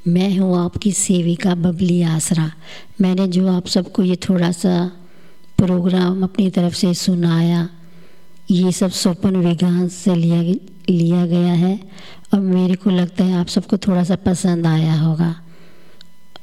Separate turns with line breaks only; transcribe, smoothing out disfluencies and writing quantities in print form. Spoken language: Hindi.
मैं हूँ आपकी सेविका बबली आसरा। मैंने जो आप सबको ये थोड़ा सा प्रोग्राम अपनी तरफ से सुनाया, ये सब स्वपन विज्ञान से लिया गया है और मेरे को लगता है आप सबको थोड़ा सा पसंद आया होगा।